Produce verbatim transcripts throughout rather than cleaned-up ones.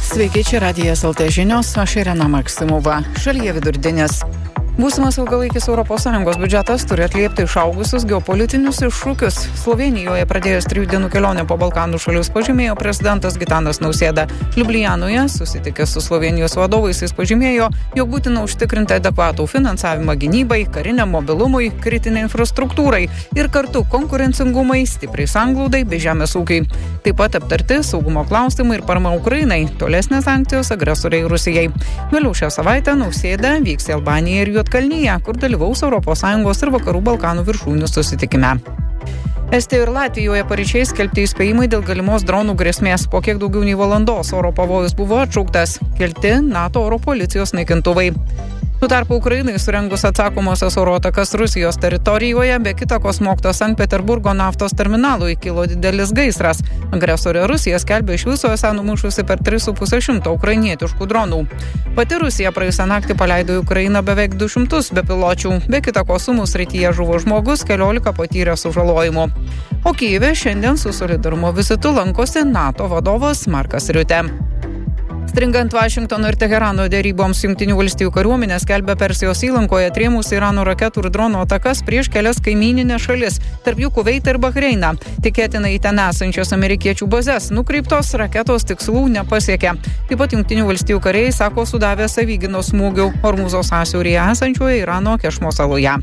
Sveiki, čia Radijas L T žinios, aš Irena Maksimova. Šalyje vidurdienis. Būsimas ilgalaikis Europos Sąjungos biudžetas turi atliepti išaugusius geopolitinius iššūkius. Slovėnijoje pradėjęs trijų dienų kelionę po Balkanų šalius pažymėjo prezidentas Gitanas Nausėda. Liublijanoje susitikęs su Slovėnijos vadovais jis pažymėjo, jog būtina užtikrinti adekvatų finansavimą gynybai, kariniam mobilumui, kritinei infrastruktūrai ir kartu konkurencingumai, stipriai sanglūdai bei žemės ūkiai. Taip pat aptarti saugumo klausimai ir parama Ukrainai, tolesnės sankcijos agresoriai Rusijai. Vėliau šią savaitę Nausėda vyks į Albaniją ir Juodkalniją, kur dalyvaus Europos Sąjungos ir Vakarų Balkanų viršūnių susitikime. Estijoje ir Latvijoje paryčiais skelbti įspėjimai dėl galimos dronų grėsmės. Po kiek daugiau nei valandos oro pavojus buvo atšauktas. Kelti NATO oro policijos naikintuvai. Tuo tarpu Ukrainai surengus atsakomosios oro atakas Rusijos teritorijoje, be kita ko smogto Sankt Peterburgo naftos terminalui kilo didelis gaisras. Agresorė Rusija skelbia iš viso esą numušusi per tris su puse šimto ukrainietiškų dronų. Pati Rusija praėjusią naktį paleido į Ukrainą beveik du šimtus bepiločių. Be kita ko Sumų srityje žuvo žmogus, keliolika patyrė sužalojimų. O Kijeve šiandien su solidarumo vizitu lankosi NATO vadovas Markas Riutė. Stringant Vašingtono ir Teherano deryboms, Jungtinių valstijų kariuomenė skelbia Persijos įlankoje atrėmus Irano raketų ir dronų atakas prieš kelias kaimyninės šalis, tarp jų Kuveitą ir Bahreiną. Tikėtina į ten esančias amerikiečių bazes nukreiptos raketos tikslų nepasiekė. Taip pat Jungtinių valstijų kariai sako sudavę savygynos smūgių Ormuzo sąsiauryje esančioje Irano Kešmo saloje.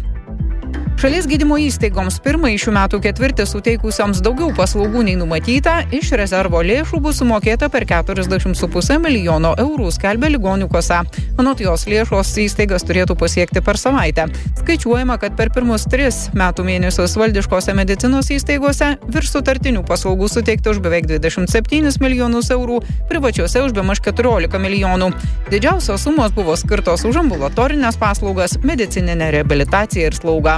Šalies gydymo įstaigoms pirmąjį šių metų ketvirtį suteikusioms daugiau paslaugų nei numatyta, iš rezervo lėšų bus sumokėta per keturiasdešimt su puse milijono eurų, skelbia ligonių kasa. Anot jos lėšos įstaigas turėtų pasiekti per savaitę. Skaičiuojama, kad per pirmus tris metų mėnesius valdiškose medicinos įstaigose virš sutartinių paslaugų suteikta už beveik dvidešimt septynis milijonus eurų, privačiose už bemaž keturiolika milijonų. Didžiausios sumos buvo skirtos už ambulatorinės paslaugas, medicininę reabilitaciją ir slaugą.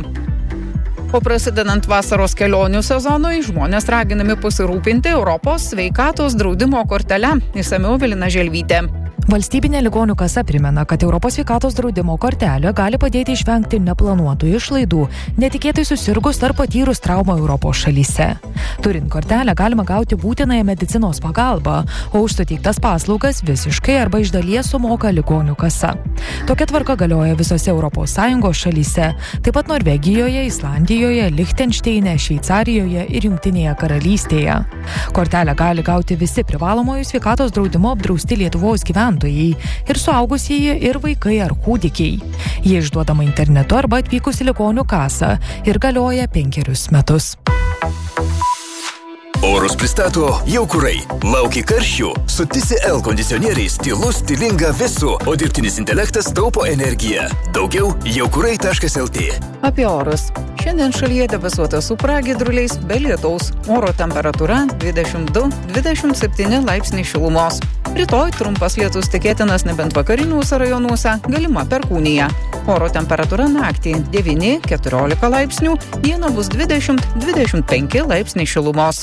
O prasidedant vasaros kelionių sezonui, žmonės raginami pasirūpinti Europos sveikatos draudimo kortele. Išsamiau Evelina Želvytė. Valstybinė ligonių kasa primena, kad Europos sveikatos draudimo kortelė gali padėti išvengti neplanuotų išlaidų, netikėtai susirgus ar patyrus traumą Europos šalyse. Turint kortelę galima gauti būtinąją medicinos pagalbą, o už suteiktas paslaugas visiškai arba iš dalies sumoka ligonių kasa. Tokia tvarka galioja visose Europos Sąjungos šalyse, taip pat Norvegijoje, Islandijoje, Lichtenšteine, Šveicarijoje ir Jungtinėje karalystėje. Kortelę gali gauti visi privalomojo sveikatos draudimo apdrausti Lietuvos gyventojai ir suaugusieji, ir vaikai ar kūdikiai. Jie išduodama internetu arba atvykus į ligonių kasą ir galioja penkerius metus. Orus pristato Jaukurai. Lauki karščių? Su T C L kondicionieriais tylu, stilinga vėsu, o dirbtinis intelektas taupo energiją. Daugiau jaukurai taškas L T. Apie orus. Šiandien šalyje debesuota su pragiedruliais be lietaus. Oro temperatūra dvidešimt du dvidešimt septyni laipsniai šilumos. Rytoj trumpas lietus tikėtinas nebent vakariniuose rajonuose, galima perkūnija. Oro temperatūra naktį devyni keturiolika laipsnių, dieną bus dvidešimt dvidešimt penki laipsniai šilumos.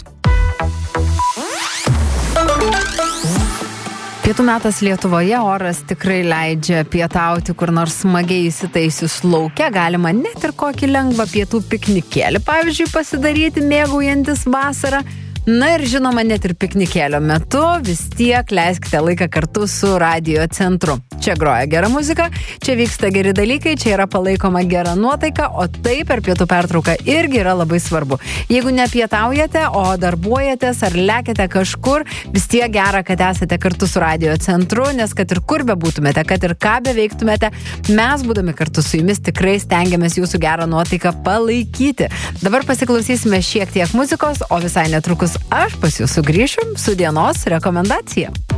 Pietų metas Lietuvoje, oras tikrai leidžia pietauti kur nors smagiai įsitaisius lauke. Galima net ir kokį lengvą pietų piknikėlį, pavyzdžiui, pasidaryti mėgaujantis vasarą. Na ir žinoma, net ir piknikėlio metu vis tiek leiskite laiką kartu su Radio Centru. Čia groja gera muzika, čia vyksta geri dalykai, čia yra palaikoma gera nuotaika, o tai per pietų pertrauką irgi yra labai svarbu. Jeigu nepietaujate, o darbuojatės ar lekiate kažkur, vis tiek gera, kad esate kartu su Radio Centru, nes kad ir kur bebūtumėte, kad ir ką beveiktumėte, mes būdami kartu su jumis tikrai stengiamės jūsų gerą nuotaiką palaikyti. Dabar pasiklausysime šiek tiek muzikos, o visai netrukus aš pas jūs sugrįšiu su dienos rekomendacija.